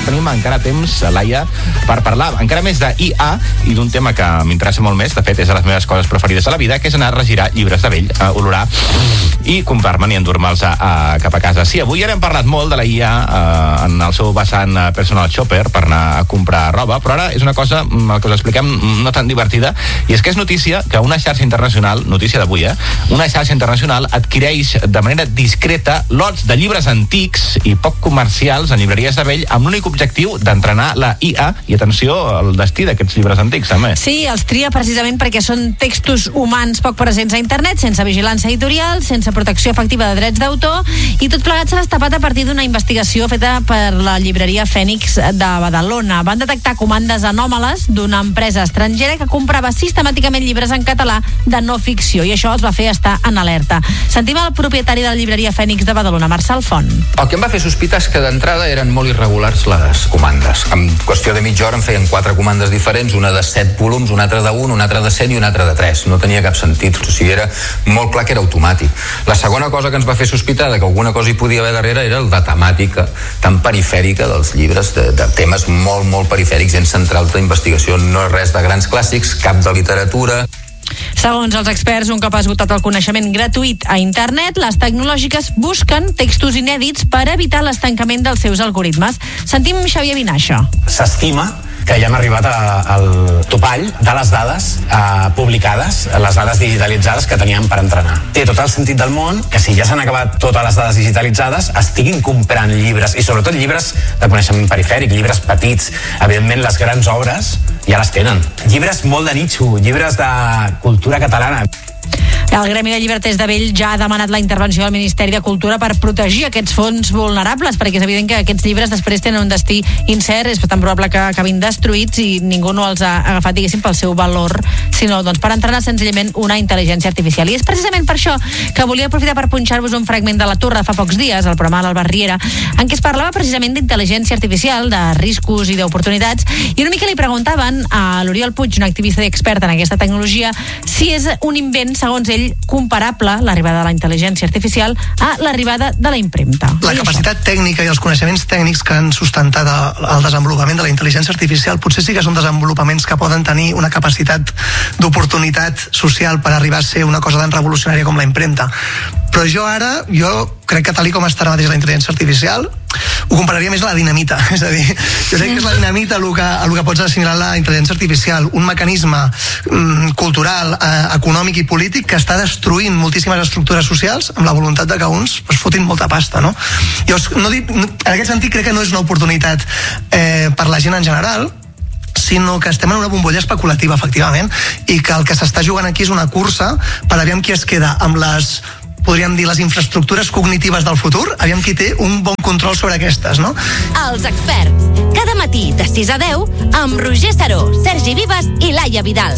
tenim encara temps, Laia, per parlar encara més de IA i d'un tema que m'interessa molt més, de fet és de les meves coses preferides de la vida, que és anar a regirar llibres de vell, a olorar i comprar-me'n i endur-me'ls cap a casa. Sí, avui ara hem parlat molt de la IA en el seu vessant personal shopper per anar a comprar roba, però ara és una cosa, el que us expliquem, no tan divertida, i és que és notícia que una xarxa internacional, notícia d'avui, una xarxa internacional adquireix de manera discreta lots de llibres antics i poc comercials en llibreries de vell amb l'únic objectiu d'entrenar la IA i, atenció, el destí d'aquests llibres antics, també. Sí, els tria precisament perquè són textos humans poc presents a internet, sense vigilància editorial, sense protecció efectiva de drets d'autor, i tot plegat s'ha destapat a partir d'una investigació feta per la llibreria Fènix de Badalona. Van detectar comandes anòmales d'una empresa estrangera que comprava sistemàticament llibres en català de no ficció, i això els va fer estar en alerta. Sentim el propietari de la llibreria Fènix de Badalona, Marçal Font. El que em va fer sospitar és que d'entrada eren molt irregulars les comandes. En qüestió de mitja hora em feien 4 comandes diferents, una de 7 volums, una altra de 1, una altra de 7 i una altra de 3. No tenia cap sentit, o sigui, era molt clar que era automàtic. La segona cosa que ens va fer sospitar de que alguna cosa hi podia haver darrere era la temàtica tan perifèrica dels llibres, de temes molt, molt perifèrics, en central d'investigació. No és res de grans clàssics, cap de literatura. Segons els experts, un cop esgotat el coneixement gratuït a internet, les tecnològiques busquen textos inèdits per evitar l'estancament dels seus algoritmes. Sentim Xavier Vinaixa. S'estima que ja hem arribat al topall de les dades publicades, les dades digitalitzades que teníem per entrenar. Té tot el sentit del món que si ja s'han acabat totes les dades digitalitzades estiguin comprant llibres, i sobretot llibres de coneixement perifèric, llibres petits. Evidentment les grans obres ja les tenen. Llibres molt de nitxo, llibres de cultura catalana. El Gremi de Llibreters de Vell ja ha demanat la intervenció del Ministeri de Cultura per protegir aquests fons vulnerables, perquè és evident que aquests llibres després tenen un destí incert, és tan probable que acabin destruïts i ningú no els ha agafat, diguéssim, pel seu valor, sinó doncs, per entrenar senzillament una intel·ligència artificial. I és precisament per això que volia aprofitar per punxar-vos un fragment de La Torre de fa pocs dies, al programa de l'Albert Riera, en què es parlava precisament d'intel·ligència artificial, de riscos i d'oportunitats, i una mica li preguntaven a l'Oriol Puig, un activista i expert en aquesta tecnologia, si és un invent, segons ell, comparable, l'arribada de la intel·ligència artificial, a l'arribada de la impremta. La capacitat tècnica i els coneixements tècnics que han sustentat el desenvolupament de la intel·ligència artificial potser sí que són desenvolupaments que poden tenir una capacitat d'oportunitat social per arribar a ser una cosa tan revolucionària com la impremta. Però jo crec que tal com està ara mateix la intel·ligència artificial, ho compararia més a la dinamita. És a dir, jo crec que és la dinamita el que pots assimilar la intel·ligència artificial, un mecanisme cultural, econòmic i polític que està destruint moltíssimes estructures socials amb la voluntat de que uns fotin molta pasta, no? Llavors, en aquest sentit crec que no és una oportunitat per la gent en general, sinó que estem en una bombolla especulativa, efectivament, i que el que s'està jugant aquí és una cursa per aviam qui es queda amb podríem dir, les infraestructures cognitives del futur, aviam qui té un bon control sobre aquestes, no? Els experts, cada matí de 6 a 10 amb Roger Saró, Sergi Vives i Laia Vidal.